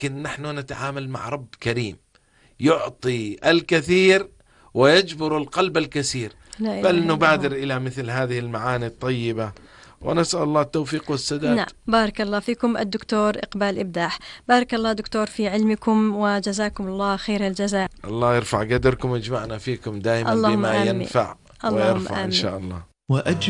لكن نحن نتعامل مع رب كريم يعطي الكثير ويجبر القلب الكثير. بل نبادر إلى مثل هذه المعاني الطيبة، ونسأل الله التوفيق والسداد. نعم، بارك الله فيكم الدكتور إقبال إبداح. بارك الله دكتور في علمكم، وجزاكم الله خير الجزاء. الله يرفع قدركم ويجمعنا فيكم دائما بما ينفع ويرفع إن شاء الله.